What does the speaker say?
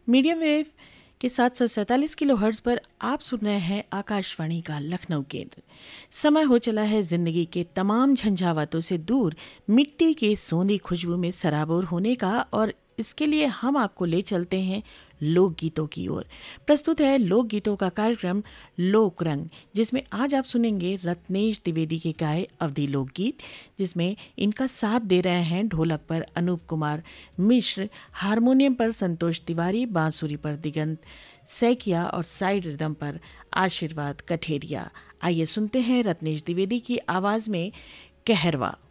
Medium wave के 747 kilohertz पर आप सुन रहे हैं आकाशवाणी का लखनऊ केंद्र। समय हो चला है जिंदगी के तमाम झंझावातों से दूर मिट्टी की सोंधी खुशबू में सराबोर होने का, और इसके लिए हम आपको ले चलते हैं लोकगीतों की ओर। प्रस्तुत है लोकगीतों का कार्यक्रम लोक रंग, जिसमें आज आप सुनेंगे रत्नेश द्विवेदी के गाए अवधी लोकगीत, जिसमें इनका साथ दे रहे हैं ढोलक पर अनूप कुमार मिश्र, हारमोनियम पर संतोष तिवारी, बांसुरी पर दिगंत सैकिया और साइड रिदम पर आशीर्वाद कठेरिया। आइए सुनते हैं रत्नेश द्विवेदी की आवाज में कहरवा।